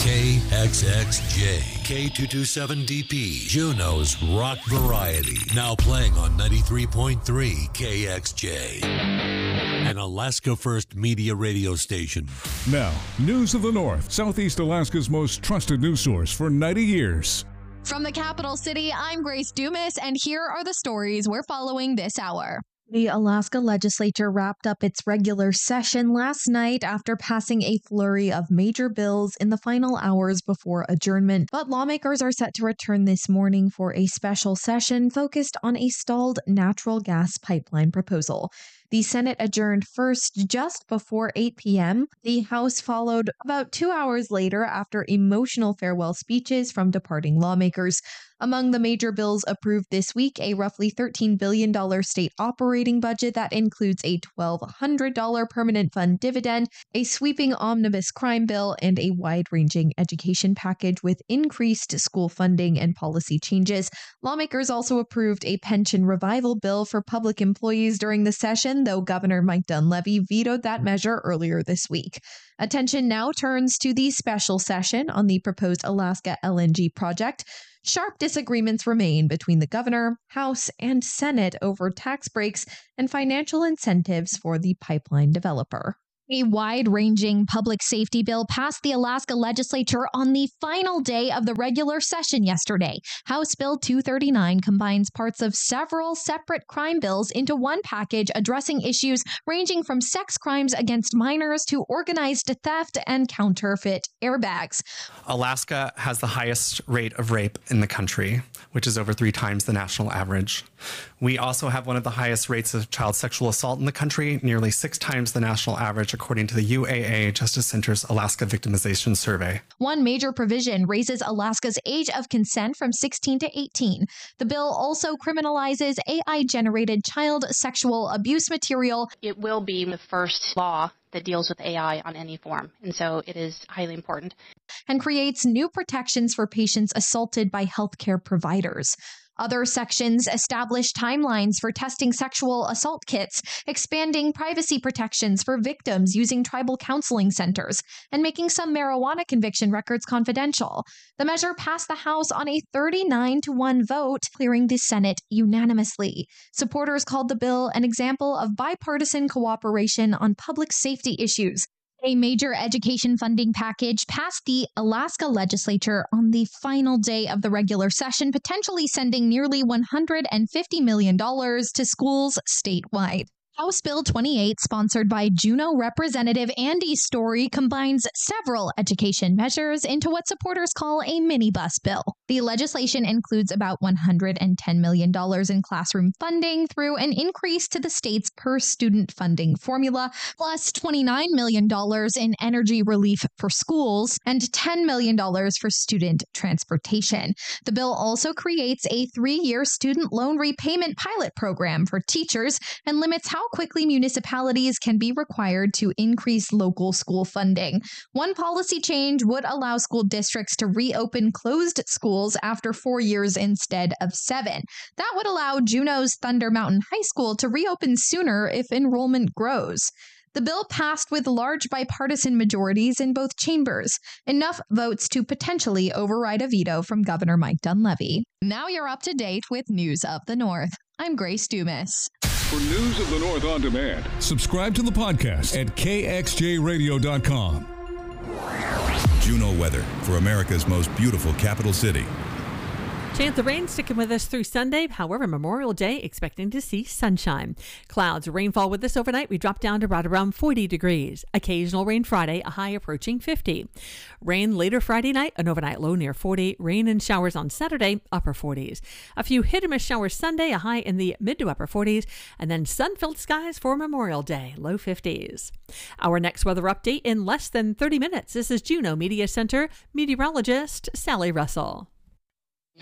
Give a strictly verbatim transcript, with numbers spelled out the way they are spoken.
K X X J, K two twenty-seven D P, Juneau's rock variety. Now playing on ninety-three point three K X J. An Alaska First Media radio station. Now, News of the North, Southeast Alaska's most trusted news source for ninety years. From the capital city, I'm Grace Dumas, and here are the stories we're following this hour. The Alaska legislature wrapped up its regular session last night after passing a flurry of major bills in the final hours before adjournment. But lawmakers are set to return this morning for a special session focused on a stalled natural gas pipeline proposal. The Senate adjourned first just before eight p.m. The House followed about two hours later after emotional farewell speeches from departing lawmakers. Among the major bills approved this week, a roughly thirteen billion dollars state operating budget that includes a twelve hundred dollars permanent fund dividend, a sweeping omnibus crime bill, and a wide-ranging education package with increased school funding and policy changes. Lawmakers also approved a pension revival bill for public employees during the session, though Governor Mike Dunleavy vetoed that measure earlier this week. Attention now turns to the special session on the proposed Alaska L N G project. Sharp disagreements remain between the governor, House, and Senate over tax breaks and financial incentives for the pipeline developer. A wide-ranging public safety bill passed the Alaska legislature on the final day of the regular session yesterday. House Bill two thirty-nine combines parts of several separate crime bills into one package addressing issues ranging from sex crimes against minors to organized theft and counterfeit airbags. Alaska has the highest rate of rape in the country, which is over three times the national average. We also have one of the highest rates of child sexual assault in the country, nearly six times the national average, according to the U A A Justice Center's Alaska Victimization Survey. One major provision raises Alaska's age of consent from sixteen to eighteen. The bill also criminalizes A I-generated child sexual abuse material. It will be the first law that deals with A I on any form, and so it is highly important. And creates new protections for patients assaulted by healthcare providers. Other sections establish timelines for testing sexual assault kits, expanding privacy protections for victims using tribal counseling centers, and making some marijuana conviction records confidential. The measure passed the House on a thirty-nine to one vote, clearing the Senate unanimously. Supporters called the bill an example of bipartisan cooperation on public safety issues. A major education funding package passed the Alaska legislature on the final day of the regular session, potentially sending nearly one hundred fifty million dollars to schools statewide. House Bill twenty-eight, sponsored by Juneau Representative Andy Story, combines several education measures into what supporters call a minibus bill. The legislation includes about one hundred ten million dollars in classroom funding through an increase to the state's per-student funding formula, plus twenty-nine million dollars in energy relief for schools and ten million dollars for student transportation. The bill also creates a three-year student loan repayment pilot program for teachers and limits how quickly municipalities can be required to increase local school funding. One policy change would allow school districts to reopen closed schools after four years instead of seven. That would allow Juneau's Thunder Mountain High School to reopen sooner if enrollment grows. The bill passed with large bipartisan majorities in both chambers, enough votes to potentially override a veto from Governor Mike Dunleavy. Now you're up to date with News of the North. I'm Grace Dumas. For News of the North on demand, subscribe to the podcast at K X J radio dot com. Juneau weather for America's most beautiful capital city. Chance of rain sticking with us through Sunday. However, Memorial Day expecting to see sunshine. Clouds, rainfall with us overnight. We drop down to right around forty degrees. Occasional rain Friday, a high approaching fifty. Rain later Friday night, an overnight low near forty. Rain and showers on Saturday, upper forties. A few hit and miss showers Sunday, a high in the mid to upper forties. And then sun-filled skies for Memorial Day, low fifties. Our next weather update in less than thirty minutes. This is Juneau Media Center meteorologist Sally Russell.